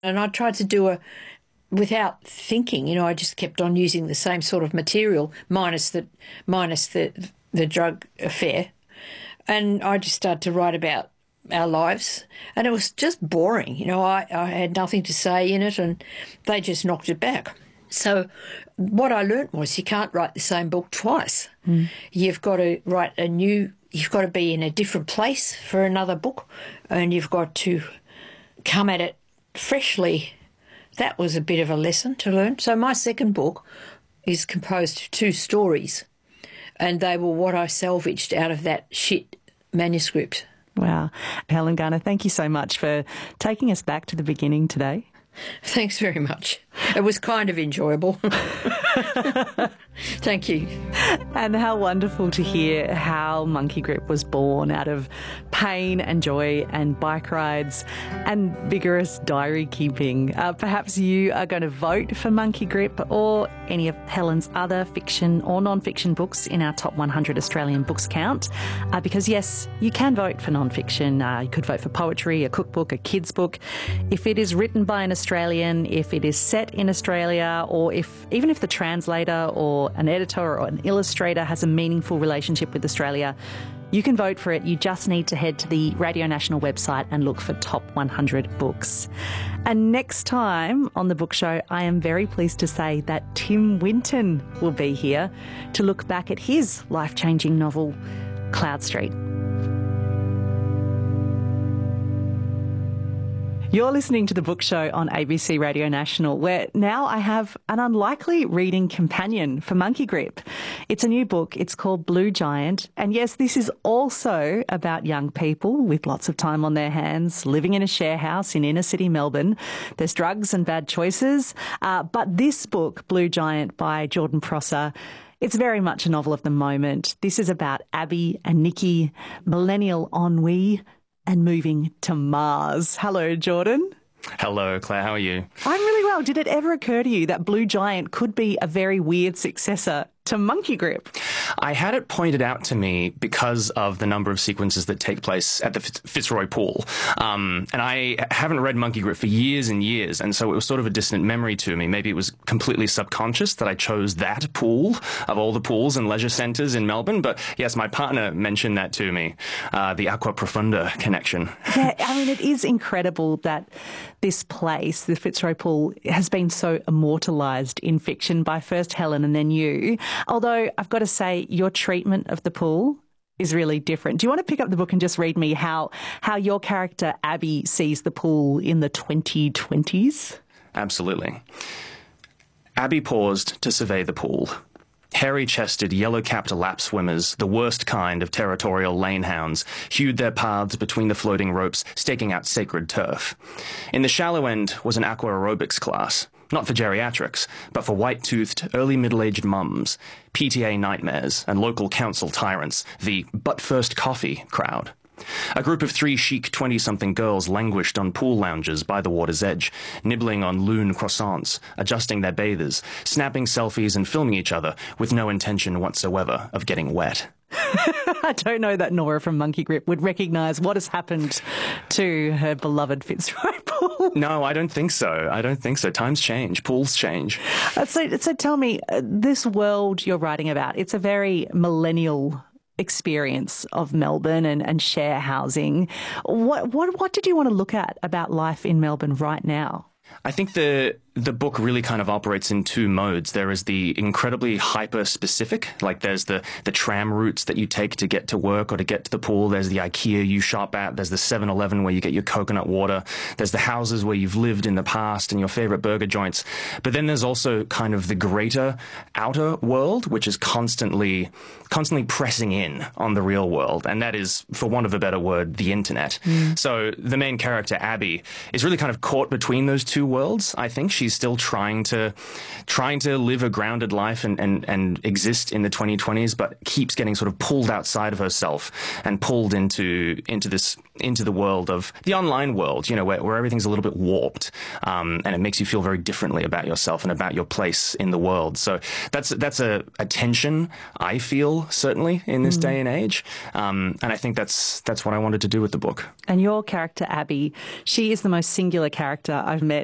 And I tried to do without thinking, I just kept on using the same sort of material, minus the drug affair. And I just started to write about our lives, and it was just boring. I had nothing to say in it, and they just knocked it back. So what I learnt was you can't write the same book twice. You've got to write you've got to be in a different place for another book, and you've got to come at it freshly. That was a bit of a lesson to learn. So my second book is composed of 2 stories, and they were what I salvaged out of that shit manuscript. Wow. Helen Garner, thank you so much for taking us back to the beginning today. Thanks very much. It was kind of enjoyable. Thank you. And how wonderful to hear how Monkey Grip was born out of pain and joy and bike rides and vigorous diary keeping. Perhaps you are going to vote for Monkey Grip or any of Helen's other fiction or non-fiction books in our top 100 Australian books count. Because yes, you can vote for non-fiction. You could vote for poetry, a cookbook, a kid's book. If it is written by an Australian, if it is set in Australia, or even if the translator or an editor or an illustrator has a meaningful relationship with Australia, you can vote for it. You just need to head to the Radio National website and look for Top 100 Books. And next time on The Book Show, I am very pleased to say that Tim Winton will be here to look back at his life-changing novel, Cloud Street. You're listening to The Book Show on ABC Radio National, where now I have an unlikely reading companion for Monkey Grip. It's a new book. It's called Blue Giant. And yes, this is also about young people with lots of time on their hands, living in a share house in inner city Melbourne. There's drugs and bad choices. But this book, Blue Giant by Jordan Prosser, it's very much a novel of the moment. This is about Abby and Nikki, millennial ennui, and moving to Mars. Hello, Jordan. Hello, Claire. How are you? I'm really well. Did it ever occur to you that Blue Giant could be a very weird successor to Monkey Grip? I had it pointed out to me because of the number of sequences that take place at the Fitzroy Pool. And I haven't read Monkey Grip for years and years, and so it was sort of a distant memory to me. Maybe it was completely subconscious that I chose that pool of all the pools and leisure centres in Melbourne. But yes, my partner mentioned that to me, the Aqua Profunda connection. Yeah, I mean, it is incredible that this place, the Fitzroy Pool, has been so immortalised in fiction by first Helen and then you. Although I've got to say, your treatment of the pool is really different. Do you want to pick up the book and just read me how your character Abby sees the pool in the 2020s? Absolutely. Abby paused to survey the pool. Hairy-chested, yellow-capped lap swimmers, the worst kind of territorial lane hounds, hewed their paths between the floating ropes, staking out sacred turf. In the shallow end was an aqua aerobics class, not for geriatrics, but for white-toothed, early middle-aged mums, PTA nightmares, and local council tyrants, the but-first-coffee crowd. A group of 3 chic 20-something girls languished on pool lounges by the water's edge, nibbling on loon croissants, adjusting their bathers, snapping selfies and filming each other with no intention whatsoever of getting wet. I don't know that Nora from Monkey Grip would recognise what has happened to her beloved Fitzroy Pool. No, I don't think so. Times change. Pools change. So tell me, this world you're writing about, it's a very millennial experience of Melbourne and share housing. What did you want to look at about life in Melbourne right now? I think the book really kind of operates in 2 modes. There is the incredibly hyper-specific, like there's the tram routes that you take to get to work or to get to the pool. There's the IKEA you shop at. There's the 7-Eleven where you get your coconut water. There's the houses where you've lived in the past and your favorite burger joints. But then there's also kind of the greater outer world, which is constantly pressing in on the real world. And that is, for want of a better word, the internet. So the main character, Abby, is really kind of caught between those 2 worlds. I think she's still trying to live a grounded life and exist in the 2020s, but keeps getting sort of pulled outside of herself and pulled into the world of the online world, where everything's a little bit warped, and it makes you feel very differently about yourself and about your place in the world. So that's a tension I feel certainly in this day and age, and I think that's what I wanted to do with the book. And your character Abby, she is the most singular character I've met